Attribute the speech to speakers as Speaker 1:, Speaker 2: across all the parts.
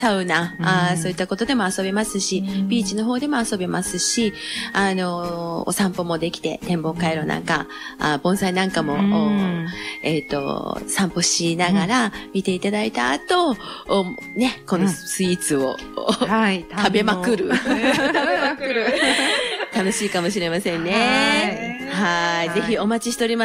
Speaker 1: サウナ、そういったことでも遊べますし、ビーチの方でも遊べますし、お散歩もできて、展望回路なんか、盆栽なんかも、散歩しながら見ていただいた後、ね、このスイーツを、食べまくる。楽しいかもしれませんね。はい。ぜひお待ちしております。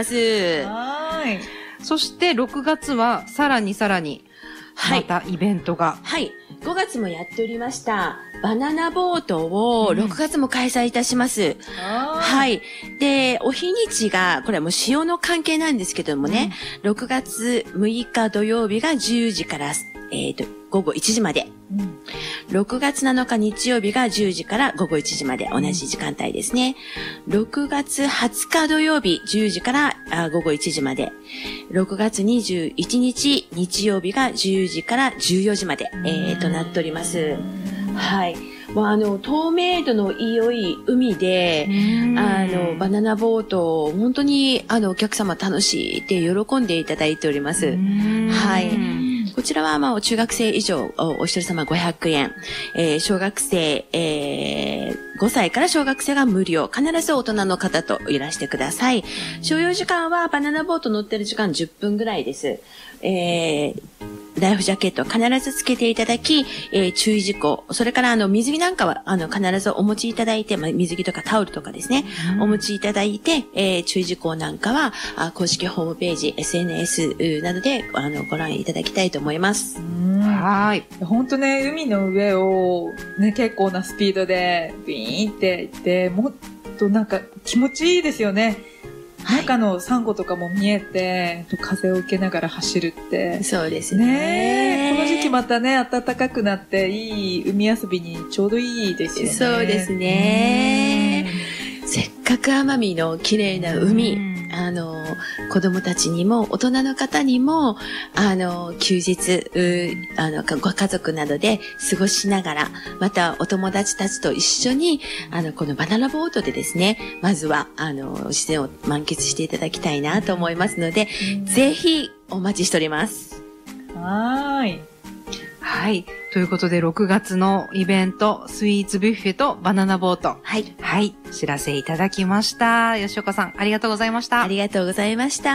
Speaker 2: そして6月はさらにまたイベントが。
Speaker 1: はい。5月もやっておりました。バナナボートを6月も開催いたします。はい。で、お日にちが、これはもう潮の関係なんですけどもね、6月6日土曜日が10時から、午後1時まで。6月7日日曜日が10時から午後1時まで、同じ時間帯ですね。6月20日土曜日10時から午後1時まで。6月21日日曜日が10時から14時まで、となっております。はい。もう透明度の良い海で、バナナボートを本当にお客様楽しいって喜んでいただいております。はい。こちらは中学生以上お一人様500円、小学生、5歳から小学生が無料、必ず大人の方といらしてください。所要時間はバナナボート乗ってる時間10分ぐらいです。ライフジャケットを必ずつけていただき、注意事項、それから水着なんかは必ずお持ちいただいて、水着とかタオルとかですね、お持ちいただいて、注意事項なんかは公式ホームページ、SNS などでご覧いただきたいと思います。
Speaker 3: はい。本当ね、海の上をね、結構なスピードでビーンって行って、もっとなんか気持ちいいですよね。中のサンゴとかも見えて、風を受けながら走るって。
Speaker 1: そうですね。
Speaker 3: この時期またね、暖かくなって、いい海遊びにちょうどいいですよね。
Speaker 1: そうですね。せっかく奄美の綺麗な海、子供たちにも、大人の方にも、休日、ご家族などで過ごしながら、またお友達たちと一緒に、このバナナボートでですね、まずは、自然を満喫していただきたいなと思いますので、ぜひお待ちしております。
Speaker 3: はい。
Speaker 2: ということで、6月のイベント、スイーツビュッフェとバナナボート。はい。知らせいただきました。吉岡さん、ありがとうございました。
Speaker 1: ありがとうございました。